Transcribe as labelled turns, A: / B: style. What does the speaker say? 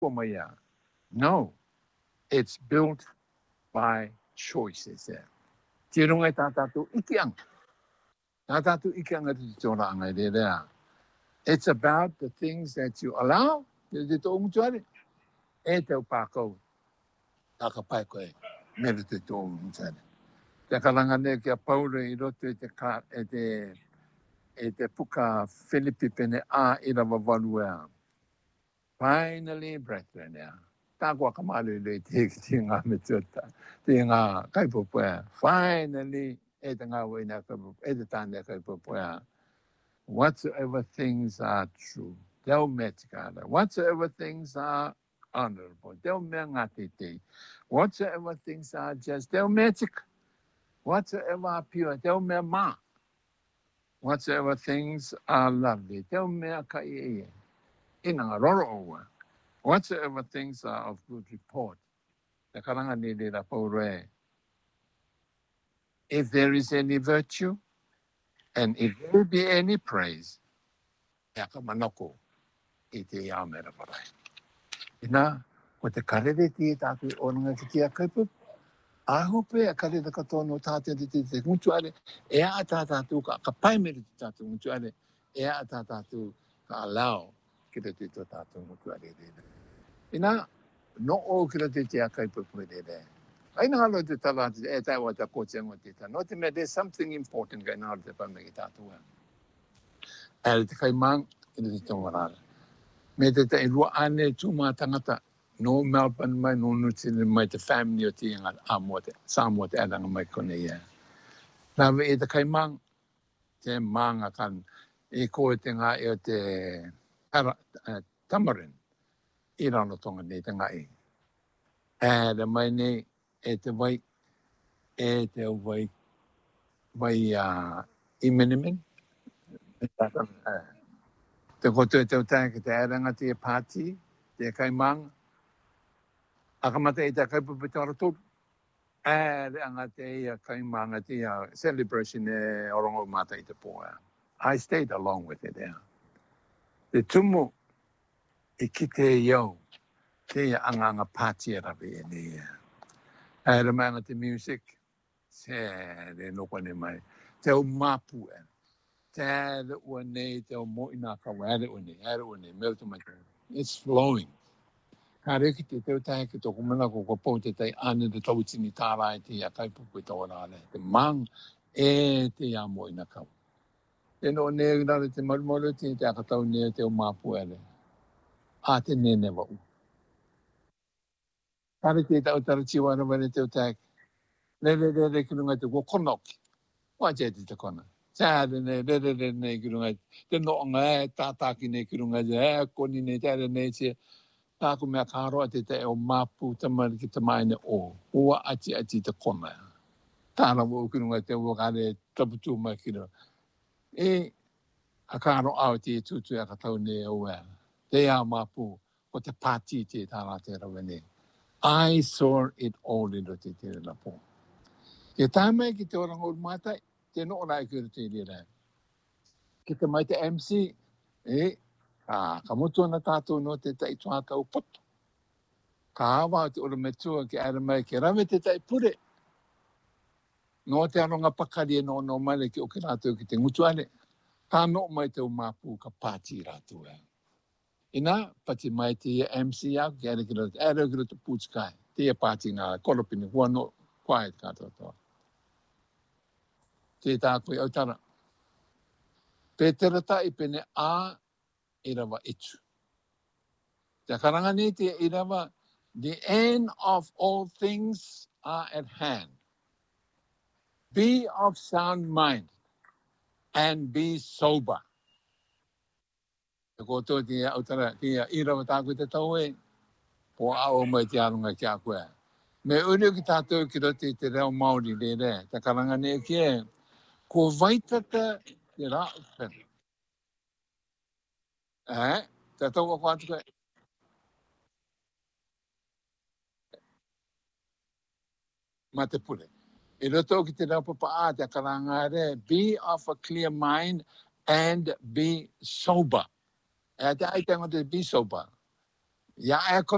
A: No, it's built by choices. Tirungai tatatu ikiang. Tatatu ikiang at itorangai there. It's about the things that you allow. Dito umutuari. Eto pako. Takapai ko merito ito umutuari. Takalangane kia Paulo iroto ete puka Filipi pene a ira wavalua. Finally, brethren, Tagwa kamalu le tinga metuta. Tinga kaipopoa. Finally, ete nga wina kaipopoa. Ete tanda kaipopoa. Whatsoever things are true, they'll metikada. Whatsoever things are honorable, they'll mengatite. Whatsoever things are just, they'll metik. Whatsoever are pure, they'll mema. Whatsoever things are lovely, they'll mekaie. Inanga roro. Whatsoever things are of good report. If there is any virtue, and if there will be any praise, yakamanoko ite yamera parai. Ina ko te karere ti tāku onanga ki tia kaipu. Aho pe a karere katono tāte te mutuare e a tātātu ka paimere te tātu mutuare e a tātātu ka allow ki te tātu mutuare. Ina no o ki te tia kaipu puere. Aina halo te talati e tai wata kōtengo te tā. No te me there's something important kai nāra te pamegi tātua. E te kai mang i te tongarara. Me te tai rua ane tūmā tangata. No Melbourne mai, no Nutini mai te family o te inga Samoa te aranga mai kone ia. Nāwe e te kai mang, te manga kan, e koe te ngā e o te tamarin. I rano tonga nei te ngā e. E mai nei, e te vai imenimen. Te koto e te utai ki te aranga te pāti, te kai mang. Akamata e te kaipu pitara tūru. E anga te ia kai manga te ia celebration e orongo mata i te poa. I stayed along with it there. Te tumu i ki te iau, te ia anga pāti e rawe e ne ia. E re manga te music, se re noko ne mai. Te o mapu e. Te re ua nei, te o mo ina kawa, ere ua nei, melto mai. It's flowing. Ka reki te teo tae ki toko mana ko po te tai ane te tau tini tārai te ia kaipupu i tō rāne. Te mang e te ia mo ina kau. Te no ne rare te marumaro te akatau ne te o mapu ere. A te nene wau. Ka reki te tau tara tiwana wane teo tae. Re ki runga te wakonoki. Wa te kona. Tāre ne ki runga. Te noonga e tātaki ne ki runga. E koni ne tāre ne te. Tāku mea kāroa te te o mapu tamari ki tamaine o. Ua ati te kona. Tāna wau ki runga te wakare taputu mai ki runga. E a kāro au te tutu a katau ne o ea. Te a mapu o te pāti te tāna te rawene. I saw it all in te te rapo. Ke tāmai ki te oranga o mātai, te no ora ki te rira. Ki te mai te MC, ka motu ana tātou no te tai tuatau poto. Ka awa te ora metua ki ara mai ki rawe te tai pure. No te aronga pakari no male ki o ki rātou ki te ngutuare. Ka no mai te o mapu ka pāti rātou e. Ina, pati mai te MC au ki ara ki rātou te pūtskai. Te ia pāti ngā koropini, hua no quiet kātou. Te tākoi autara. Pētera tai pene a i rawa itu. Te karanga ni te i rawa, the end of all things are at hand. Be of sound mind and be sober. Te koto te autara, te i rawa tākoi te tau e, po ao mai te arunga ki a koe. Me uri ki tātou ki rote te reo Māori le re, te karanga ni ki e, ko vaitata te rao pere. Te tau wako atu koe. Ma te pure. I roto ki te reo papa a te karanga re, be of a clear mind and be sober. E te aitengo te be sober. Ia e